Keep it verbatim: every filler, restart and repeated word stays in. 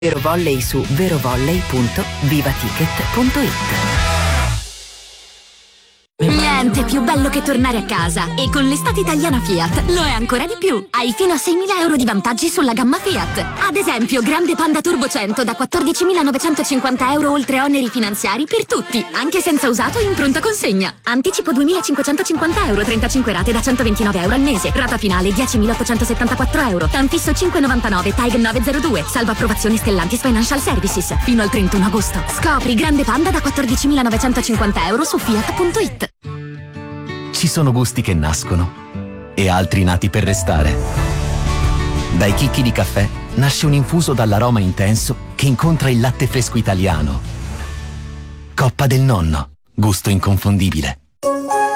Verovolley su verovolley punto vivaticket punto it. Niente più bello che tornare a casa. E con l'estate italiana Fiat lo è ancora di più. Hai fino a seimila euro di vantaggi sulla gamma Fiat. Ad esempio, Grande Panda Turbo cento da quattordicimilanovecentocinquanta euro oltre oneri finanziari per tutti, anche senza usato in pronta consegna. Anticipo duemilacinquecentocinquanta euro, trentacinque rate da centoventinove euro al mese. Rata finale diecimilaottocentosettantaquattro euro. Tanfisso cinque virgola novantanove, T A G novecentodue. Salva approvazioni Stellantis Financial Services. Fino al trentuno agosto. Scopri Grande Panda da quattordicimilanovecentocinquanta euro su fiat punto it. Ci sono gusti che nascono e altri nati per restare. Dai chicchi di caffè nasce un infuso dall'aroma intenso che incontra il latte fresco italiano. Coppa del Nonno, gusto inconfondibile.